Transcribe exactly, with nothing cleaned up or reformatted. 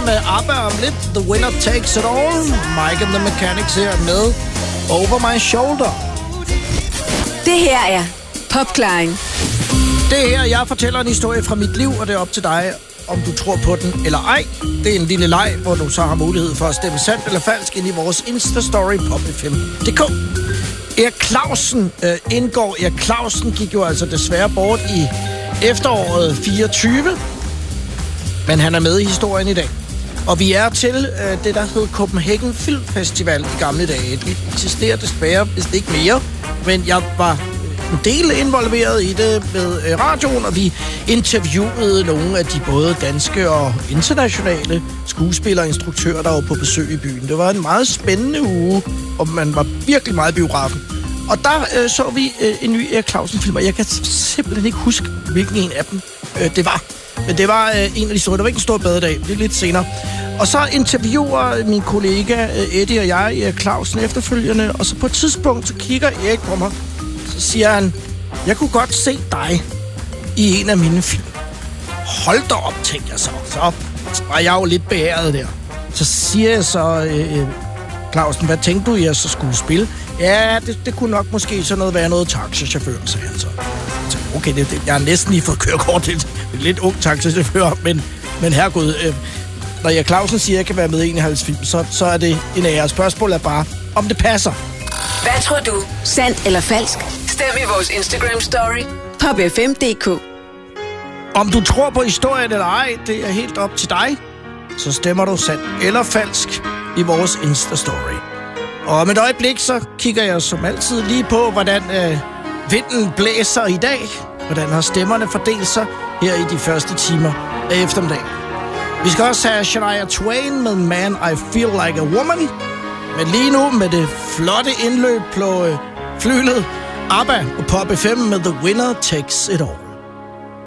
med ABBA om lidt. The Winner Takes It All. Mike and the Mechanics her med Over My Shoulder. Det her er Popklein. Det her, jeg fortæller en historie fra mit liv, og det er op til dig, om du tror på den eller ej. Det er en lille leg, hvor du så har mulighed for at stemme sandt eller falsk ind i vores Insta-story pop f m punktum d k. Erik Clausen øh, indgår. Erik Clausen gik jo altså desværre bort i efteråret fireogtyve, men han er med i historien i dag. Og vi er til øh, det, der hed Copenhagen Film Festival i gamle dage. Det eksisterer desværre, hvis det ikke mere, men jeg var en del involveret i det med øh, radioen, og vi interviewede nogle af de både danske og internationale skuespillere og instruktører, der var på besøg i byen. Det var en meget spændende uge, og man var virkelig meget i biografen. Og der øh, så vi øh, en ny Erik Clausen-film, og jeg kan simpelthen ikke huske, hvilken en af dem øh, det var. Men det var øh, en af de store. Det var ikke en stor badedag. Det er lidt senere. Og så interviewer min kollega øh, Eddie og jeg Erik Clausen efterfølgende, og så på et tidspunkt, så kigger Erik på mig, så siger han, jeg kunne godt se dig i en af mine film. Hold da op, tænker jeg så. Så var jeg jo lidt beæret der. Så siger jeg så, øh, Clausen, hvad tænkte du, jeg så skulle spille? Ja, det, det kunne nok måske sådan noget være noget taxichauffør, sagde han så. Så okay, det, det, jeg har næsten lige fået kørekort til en lidt ung taxichauffør, men, men herregud, øh, når jeg Clausen siger, at jeg kan være med i en af hans film, så, så er det en ære. Spørgsmålet er bare, om det passer. Hvad tror du? Sandt eller falsk? Stem i vores Instagram-story. pop f m punktum d k. Om du tror på historien eller ej, det er helt op til dig. Så stemmer du sandt eller falsk i vores Insta-story. Og om et øjeblik, så kigger jeg som altid lige på, hvordan øh, vinden blæser i dag. Hvordan har stemmerne fordelt sig her i de første timer af eftermiddagen. Vi skal også have Shania Twain med Man, I Feel Like a Woman. Men lige nu med det flotte indløb på øh, flylet ABBA og Pop F M med The Winner Takes It All.